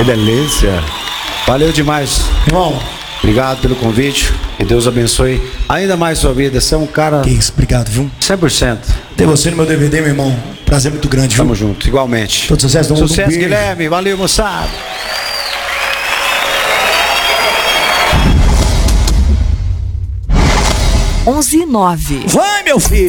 delícia. Valeu demais. Irmão, obrigado pelo convite. Que Deus abençoe ainda mais sua vida. Você é um cara... Que isso, obrigado, viu? 100%. Ter você no meu DVD, meu irmão. Prazer muito grande, viu? Tamo junto, igualmente. Todo sucesso, um Sucesso, beijo. Guilherme. Valeu, moçada. onze e 9. Vai, meu filho!